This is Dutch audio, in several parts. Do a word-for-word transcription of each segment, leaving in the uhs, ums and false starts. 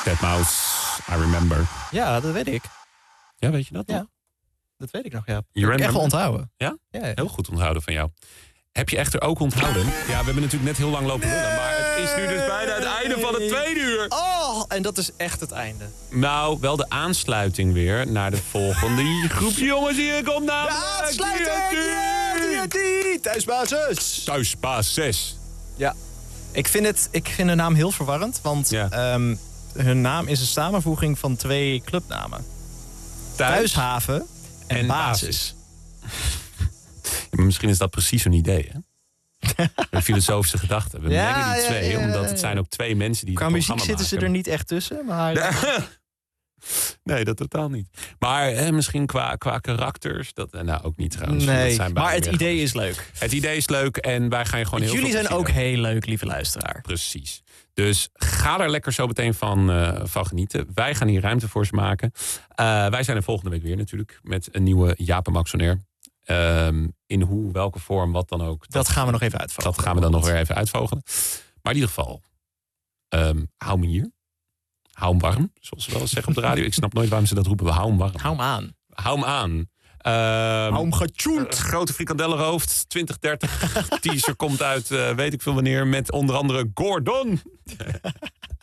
deadmau five, I remember. Ja, dat weet ik. Ja, weet je dat nog? Ja, dat weet ik nog, ja. You Echt wel onthouden. Ja? Ja, ja? Heel goed onthouden van jou. Heb je echter ook onthouden? Ja, we hebben natuurlijk net heel lang lopen lullen, maar het is nu dus bijna het einde van het tweede uur. Oh, en dat is echt het einde. Nou, wel de aansluiting weer naar de volgende groepje jongens. Hier komt naar de aansluiting! Thuisbasis! Thuisbasis. Ja, ik vind, het, ik vind de naam heel verwarrend, want Ja. um, hun naam is een samenvoeging van twee clubnamen. Thuis Thuishaven en, en basis. Ja, maar misschien is dat precies een idee, hè? Een filosofische gedachte. We Ja, mengen die ja, twee, ja, ja, ja. omdat het zijn ook twee mensen die Qua het muziek programma zitten ze maken. er niet echt tussen, maar... Nee, dat totaal niet. Maar hè, misschien qua, qua karakters, dat nou ook niet trouwens. Nee, dat zijn maar beide het weer idee gewoon- is leuk. Het idee is leuk en wij gaan je gewoon heel Jullie veel zijn ook plezier heel leuk, lieve luisteraar. Precies. Dus ga er lekker zo meteen van, uh, van genieten. Wij gaan hier ruimte voor ze maken. Uh, wij zijn er volgende week weer natuurlijk met een nieuwe Jaap en Max on Air. Um, in hoe, welke vorm, wat dan ook. Dat, dat gaan we nog even uitvogelen. Dat gaan we dan nog weer even uitvogelen. Maar in ieder geval, um, hou me hier. Hou hem warm, zoals ze wel eens zeggen op de radio. Ik snap nooit waarom ze dat roepen. We hou hem warm. Hou hem aan. Hou hem aan. Um, hou hem getuned. Grote frikandellenhoofd, twintig dertig. Teaser komt uit, uh, weet ik veel wanneer. Met onder andere Gordon.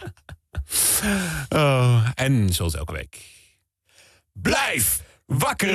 oh, en zoals elke week. Blijf wakker!